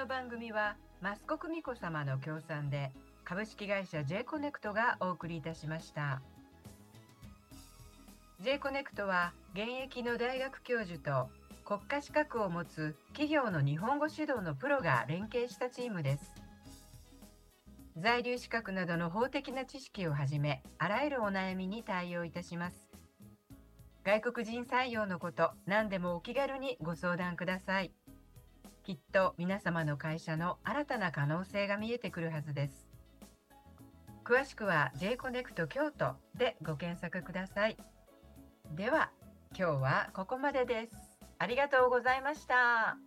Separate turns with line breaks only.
の番組は増子久美子様の協賛で株式会社 J コネクトがお送りいたしました。 J コネクトは現役の大学教授と国家資格を持つ企業の日本語指導のプロが連携したチームです。在留資格などの法的な知識をはじめ、あらゆるお悩みに対応いたします。外国人採用のこと、何でもお気軽にご相談ください。きっと皆様の会社の新たな可能性が見えてくるはずです。詳しくは J コネクト京都でご検索ください。では、今日はここまでです。ありがとうございました。